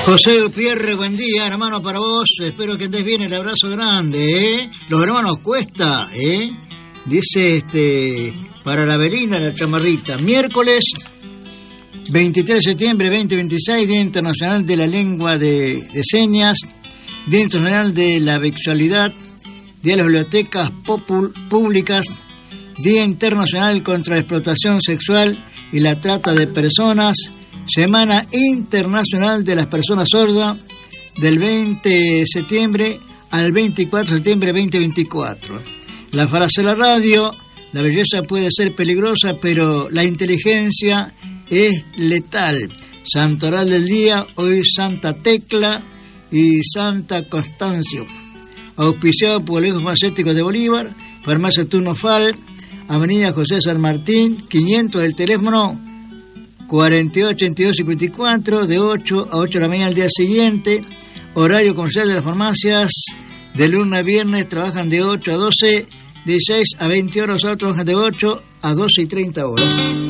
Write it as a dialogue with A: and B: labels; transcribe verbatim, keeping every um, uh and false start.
A: José Gutiérrez, buen día, hermano, para vos. Espero que andes bien, el abrazo grande, ¿eh? Los hermanos Cuesta, ¿eh? Dice, este, para la Belina, la chamarrita. Miércoles veintitrés de septiembre veinte veintiséis, Día Internacional de la Lengua de, de Señas, Día Internacional de la Visualidad, Día de las Bibliotecas Popul- Públicas, Día Internacional contra la Explotación Sexual y la Trata de Personas, Semana Internacional de las Personas Sordas, del veinte de septiembre al veinticuatro de septiembre veinte veinticuatro. La frase de la radio: la belleza puede ser peligrosa, pero la inteligencia es letal. Santoral del día, hoy Santa Tecla y Santa Constancio. Auspiciado por el Colegio Farmacéutico de Bolívar, Farmacia Turno Fal, Avenida José San Martín, quinientos del teléfono cuarenta y ocho ochenta y dos cincuenta y cuatro, de ocho a ocho de la mañana al día siguiente. Horario comercial de las farmacias, de lunes a viernes trabajan de ocho a doce, de dieciséis a veinte horas, otros trabajan de ocho a doce y treinta horas.